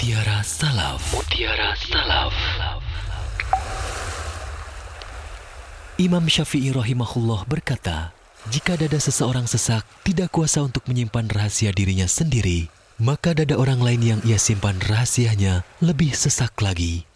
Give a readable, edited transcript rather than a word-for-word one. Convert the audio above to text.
Mutiara Salaf. Mutiara Salaf. Imam Syafi'i rahimahullah berkata, jika dada seseorang sesak tidak kuasa untuk menyimpan rahasia dirinya sendiri, maka dada orang lain yang ia simpan rahasianya lebih sesak lagi.